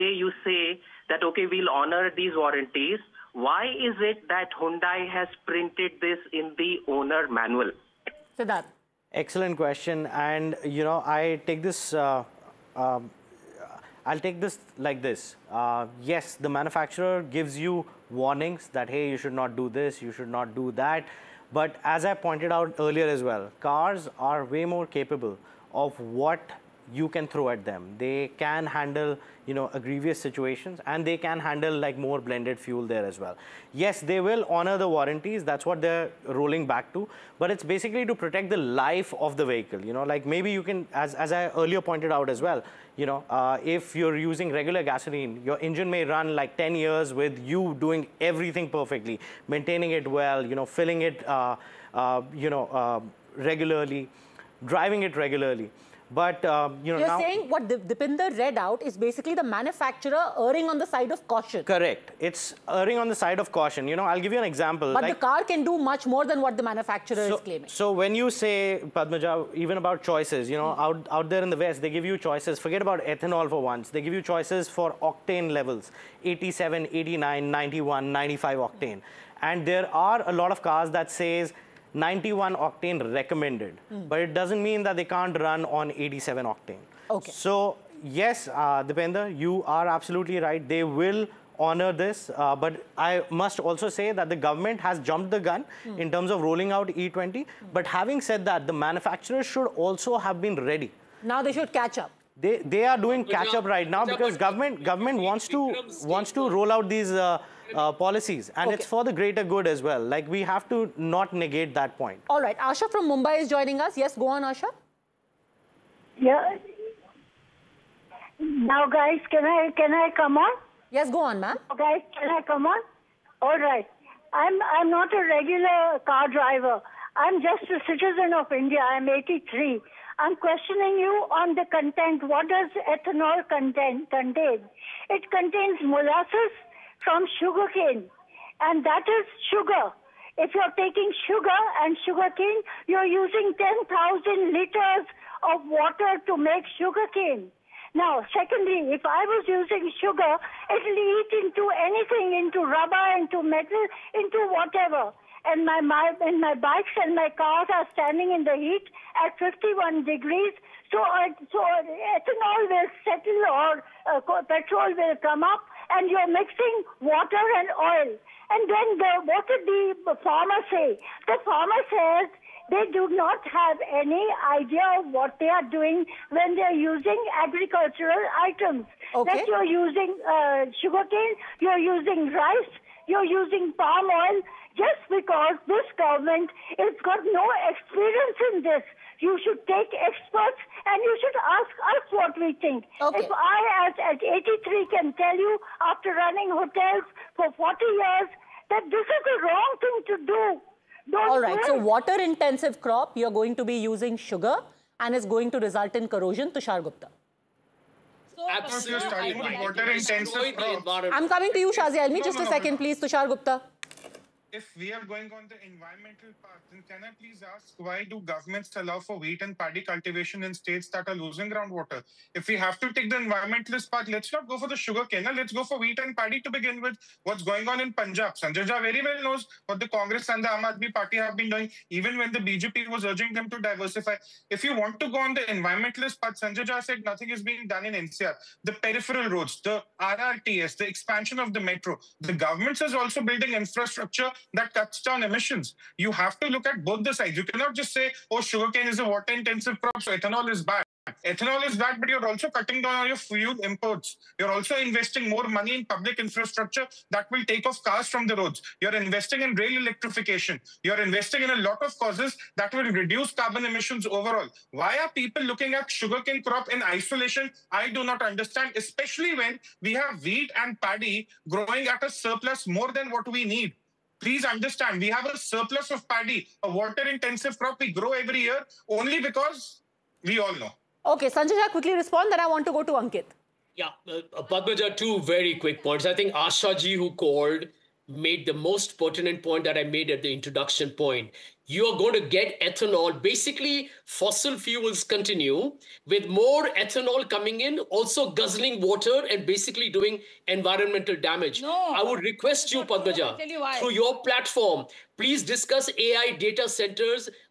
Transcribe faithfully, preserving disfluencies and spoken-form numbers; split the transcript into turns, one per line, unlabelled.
you say that, okay, we'll honor these warranties. Why is it that Hyundai has printed this in the owner manual?
Siddharth.
Excellent question. And, you know, I take this, uh, um, I'll take this like this. Uh, yes, the manufacturer gives you warnings that, hey, you should not do this, you should not do that. But as I pointed out earlier as well, cars are way more capable of what you can throw at them. They can handle, you know, grievous situations, and they can handle like more blended fuel there as well. Yes, they will honor the warranties. That's what they're rolling back to. But it's basically to protect the life of the vehicle. You know, like maybe you can, as, as I earlier pointed out as well, you know, uh, if you're using regular gasoline, your engine may run like ten years with you doing everything perfectly, maintaining it well, you know, filling it, uh, uh, you know, uh, regularly, driving it regularly. But, um, you know,
You're
now,
saying what Dipinder read out is basically the manufacturer erring on the side of caution.
Correct. It's erring on the side of caution. You know, I'll give you an example.
But
like,
the car can do much more than what the manufacturer
so,
is claiming.
So when you say, Padmaja, even about choices, you know, mm. out, out there in the West, they give you choices. Forget about ethanol for once. They give you choices for octane levels, eighty-seven, eighty-nine, ninety-one, ninety-five octane. And there are a lot of cars that says, ninety-one octane recommended, mm. but it doesn't mean that they can't run on eighty-seven octane.
Okay.
So yes, uh, Dipender, you are absolutely right. They will honor this, uh, but I must also say that the government has jumped the gun mm. in terms of rolling out E twenty. Mm. But having said that, the manufacturers should also have been ready.
Now they should catch up.
They they are doing catch up right now because government government wants to wants to roll out these. Uh, Uh, policies, and okay. it's for the greater good as well. Like, we have to not negate that point.
All right, Asha from Mumbai is joining us. Yes, go on, Asha.
Yeah. Now, guys, can I can I come on?
Yes, go on, ma'am.
Guys, can I come on? All right. I'm I'm not a regular car driver. I'm just a citizen of India. I'm eighty-three. I'm questioning you on the content. What does ethanol contain? contain? It contains molasses from sugarcane, and that is sugar. If you're taking sugar and sugarcane, you're using ten thousand liters of water to make sugarcane. Now, secondly, if I was using sugar, it'll eat into anything, into rubber, into metal, into whatever. And my, my, and my bikes and my cars are standing in the heat at fifty-one degrees. So, uh, so ethanol will settle, or uh, petrol will come up, and you're mixing water and oil. And then the, what did the farmer say? The farmer says they do not have any idea of what they are doing when they're using agricultural items.
Okay.
That you're using uh, sugarcane, you're using rice, you're using palm oil, just because this government has got no experience in this. You should take experts and you should ask us what we think.
Okay.
If I, as at eighty-three, can tell you after running hotels for forty years that this is the wrong thing to do. Don't
All right,
do
so
it.
water-intensive crop, you're going to be using sugar and is going to result in corrosion. Tushar Gupta.
So, Absolutely. Starting with water-intensive crop.
I'm coming to you, Shazi Almi. Just no, no, a second, no. please, Tushar Gupta.
If we are going on the environmental path, then can I please ask, why do governments allow for wheat and paddy cultivation in states that are losing groundwater? If we have to take the environmentalist path, let's not go for the sugar cane. Let's go for wheat and paddy to begin with. What's going on in Punjab? Sanjay Jha very well knows what the Congress and the Aam Aadmi Party have been doing, even when the B J P was urging them to diversify. If you want to go on the environmentalist path, Sanjay Jha said nothing is being done in N C R. The peripheral roads, the R R T S, the expansion of the metro. The government is also building infrastructure that cuts down emissions. You have to look at both the sides. You cannot just say, oh, sugarcane is a water-intensive crop, so ethanol is bad. Ethanol is bad, but you're also cutting down on your fuel imports. You're also investing more money in public infrastructure that will take off cars from the roads. You're investing in rail electrification. You're investing in a lot of causes that will reduce carbon emissions overall. Why are people looking at sugarcane crop in isolation? I do not understand, especially when we have wheat and paddy growing at a surplus more than what we need. Please understand, we have a surplus of paddy, a water-intensive crop we grow every year only because we all know.
Okay, Sanjay Jha, quickly respond, then I want to go to Ankit.
Yeah, uh, Padmaja, two very quick points. I think Asha ji, who called, made the most pertinent point that I made at the introduction point. You are going to get ethanol. Basically, fossil fuels continue with more ethanol coming in, also guzzling water and basically doing environmental damage.
No.
I would request you,
Not true. I'll
Padmaja,
tell you why.
through your platform, please discuss A I data centers